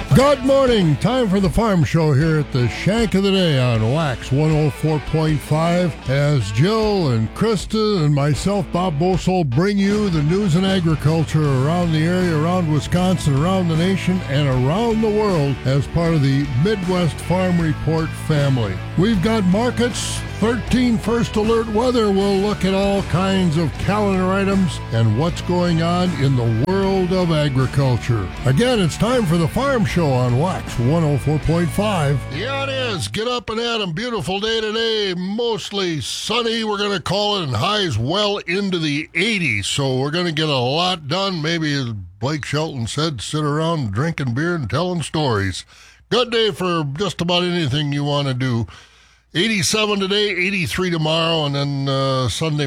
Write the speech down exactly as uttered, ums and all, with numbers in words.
Good morning. Time for the Farm Show here at the Shank of the Day on Wax one oh four point five. As Jill and Krista and myself, Bob Bosol, bring you the news and agriculture around the area, around Wisconsin, around the nation, and around the world as part of the Midwest Farm Report family. We've got markets, thirteen First Alert weather. We'll look at all kinds of calendar items and what's going on in the world of agriculture. Again, it's time for the Farm Show on Wax one oh four point five. Yeah, it is. Get up and at 'em. Beautiful day today. Mostly sunny, we're going to call it, and highs well into the eighties. So we're going to get a lot done. Maybe, as Blake Shelton said, sit around drinking beer and telling stories. Good day for just about anything you want to do. eighty-seven today, eighty-three tomorrow, and then uh, Sunday